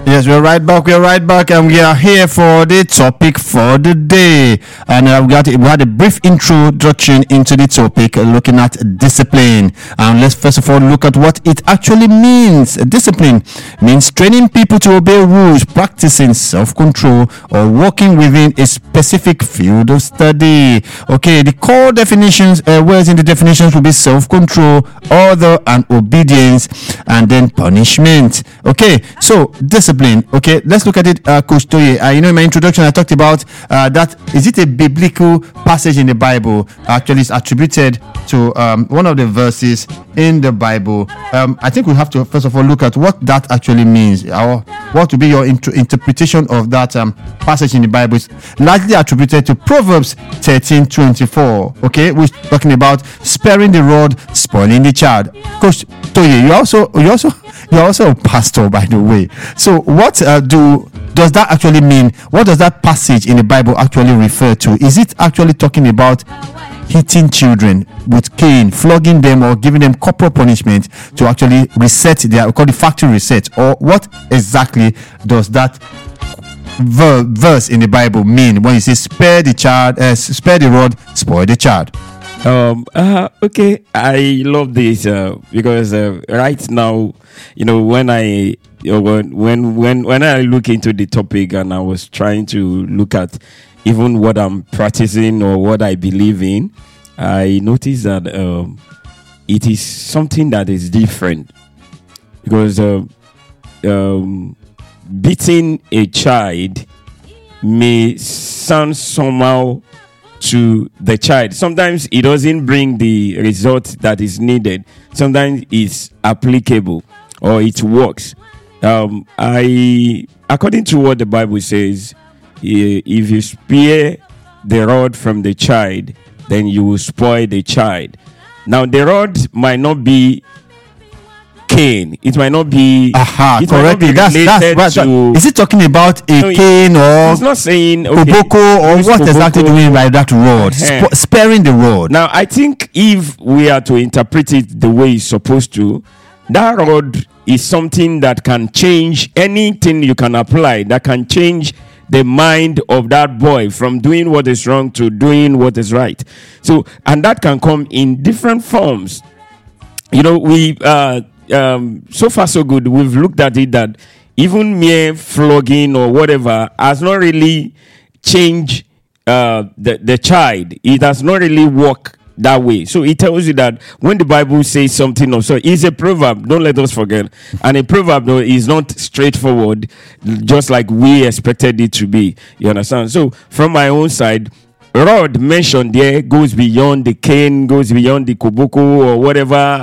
Yes, we're right back. We're right back, and we are here for the topic for the day. And we had a brief introduction into the topic, looking at discipline. And let's first of all look at what it actually means. Discipline means training people to obey rules, practicing self-control, or working within a specific field of study. Okay, the core definitions, words in the definitions will be self-control, order, and obedience, and then punishment. Okay, so discipline. Okay, let's look at it, Coach Toye. In my introduction, I talked about that. Is it a biblical passage in the Bible? Actually, it's attributed to one of the verses in the Bible. I think we have to first of all look at what that actually means, or what would be your interpretation of that passage in the Bible. It's largely attributed to Proverbs 13:24. Okay, we're talking about sparing the rod, spoiling the child. Coach Toye, you're also a pastor, by the way. So what does that actually mean? What does that passage in the Bible actually refer to? Is it actually talking about hitting children with cane, flogging them, or giving them corporal punishment to actually reset their, called the factory reset? Or what exactly does that verse in the Bible mean when you say spare the rod, spoil the child? Okay, I love this because right now, when I when I look into the topic, and I was trying to look at even what I'm practicing or what I believe in, I noticed that it is something that is different, because beating a child may sound somehow to the child. Sometimes it doesn't bring the result that is needed. Sometimes it's applicable or it works. According to what the Bible says, if you spare the rod from the child, then you will spoil the child. Now, the rod might not be cane. It might not be. Correctly. That's right. Is it talking about a cane, or it's not saying koboko, or what exactly do you mean by that rod? Sparing the rod. Now, I think if we are to interpret it the way it's supposed to, that rod is something that can change anything you can apply, that can change the mind of that boy from doing what is wrong to doing what is right. So, and that can come in different forms. We so far so good. We've looked at it that even mere flogging or whatever has not really changed the child. It has not really worked that way. So it tells you that when the Bible says something of so, it's a proverb. Don't let us forget. And a proverb, though, is not straightforward, just like we expected it to be. You understand? So from my own side, rod mentioned there goes beyond the cane, goes beyond the koboko or whatever